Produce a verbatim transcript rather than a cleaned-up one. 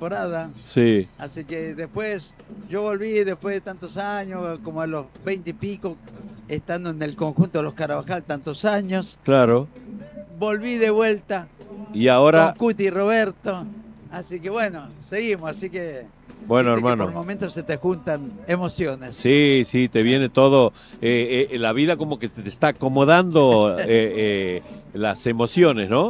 temporada. Sí. Así que después, yo volví después de tantos años, como a los veinte y pico, estando en el conjunto de los Carabajal tantos años. Claro. Volví de vuelta. Y ahora... Con Cuti y Roberto. Así que bueno, seguimos, así que... Bueno, viste hermano. que por momentos se te juntan emociones. Sí, sí, te viene todo. Eh, eh, la vida como que te está acomodando eh, eh, las emociones, ¿no?